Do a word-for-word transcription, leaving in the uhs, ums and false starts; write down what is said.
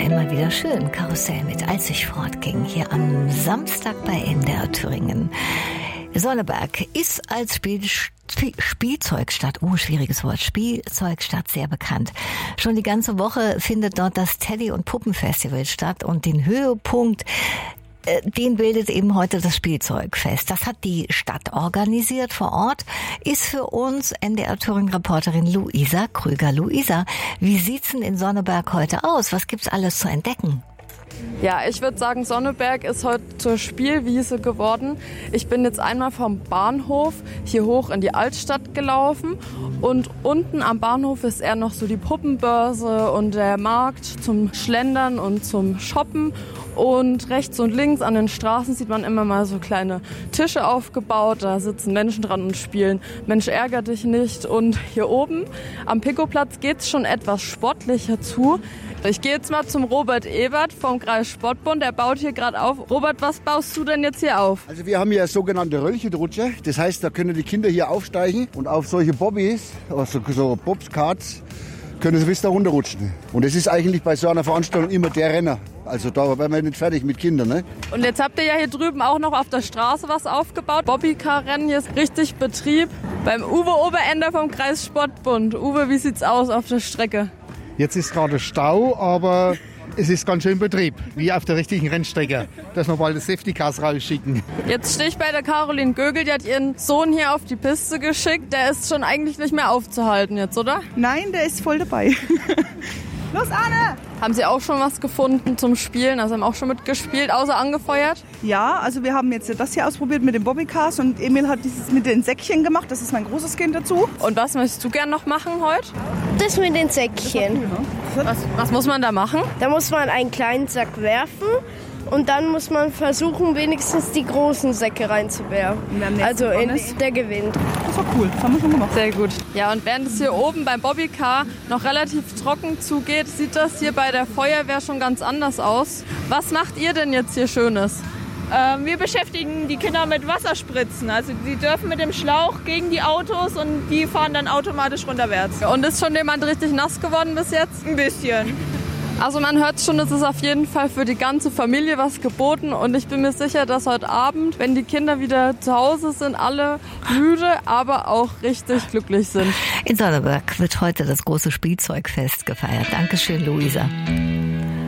immer wieder schön. Karussell mit Als ich fortging, hier am Samstag bei M D R Thüringen. Sonneberg ist als Spiel, Spiel, Spielzeugstadt, oh, schwieriges Wort, Spielzeugstadt sehr bekannt. Schon die ganze Woche findet dort das Teddy- und Puppenfestival statt und den Höhepunkt, äh, den bildet eben heute das Spielzeugfest. Das hat die Stadt organisiert vor Ort, ist für uns M D R Thüringen-Reporterin Luisa Krüger. Luisa, wie sieht's denn in Sonneberg heute aus? Was gibt's alles zu entdecken? Ja, ich würde sagen, Sonneberg ist heute zur Spielwiese geworden. Ich bin jetzt einmal vom Bahnhof hier hoch in die Altstadt gelaufen und unten am Bahnhof ist eher noch so die Puppenbörse und der Markt zum Schlendern und zum Shoppen. Und rechts und links an den Straßen sieht man immer mal so kleine Tische aufgebaut. Da sitzen Menschen dran und spielen Mensch, ärger dich nicht. Und hier oben am Picoplatz geht's schon etwas sportlicher zu. Ich gehe jetzt mal zum Robert Ebert vom Kreis Sportbund. Der baut hier gerade auf. Robert, was baust du denn jetzt hier auf? Also wir haben hier sogenannte Röllchenrutsche. Das heißt, da können die Kinder hier aufsteigen und auf solche Bobbys, also so Bobskarts, können sie bis da runterrutschen. Und das ist eigentlich bei so einer Veranstaltung immer der Renner. Also da werden wir nicht fertig mit Kindern, ne? Und jetzt habt ihr ja hier drüben auch noch auf der Straße was aufgebaut. Bobbycar-Rennen, hier ist richtig Betrieb beim Uwe Oberender vom Kreis Sportbund. Uwe, wie sieht's aus auf der Strecke? Jetzt ist gerade Stau, aber es ist ganz schön Betrieb, wie auf der richtigen Rennstrecke, dass wir bald das Safety Cars rausschicken. Jetzt stehe ich bei der Caroline Gögel, die hat ihren Sohn hier auf die Piste geschickt. Der ist schon eigentlich nicht mehr aufzuhalten jetzt, oder? Nein, der ist voll dabei. Los, Arne! Haben Sie auch schon was gefunden zum Spielen? Also haben auch schon mitgespielt, außer angefeuert? Ja, also wir haben jetzt das hier ausprobiert mit den Bobbycars und Emil hat dieses mit den Säckchen gemacht. Das ist mein großes Kind dazu. Und was möchtest du gern noch machen heute? Das mit den Säckchen. Cool, ne? Was, was muss man da machen? Da muss man einen kleinen Sack werfen und dann muss man versuchen, wenigstens die großen Säcke reinzuwerfen. Also in, der gewinnt. Das war cool, das haben wir schon gemacht. Sehr gut. Ja, und während es hier oben beim Bobbycar noch relativ trocken zugeht, sieht das hier bei der Feuerwehr schon ganz anders aus. Was macht ihr denn jetzt hier Schönes? Ähm, wir beschäftigen die Kinder mit Wasserspritzen. Also die dürfen mit dem Schlauch gegen die Autos und die fahren dann automatisch runterwärts. Und ist schon jemand richtig nass geworden bis jetzt? Ein bisschen. Also man hört schon, es ist auf jeden Fall für die ganze Familie was geboten und ich bin mir sicher, dass heute Abend, wenn die Kinder wieder zu Hause sind, alle müde, aber auch richtig glücklich sind. In Sonneberg wird heute das große Spielzeugfest gefeiert. Dankeschön, Luisa.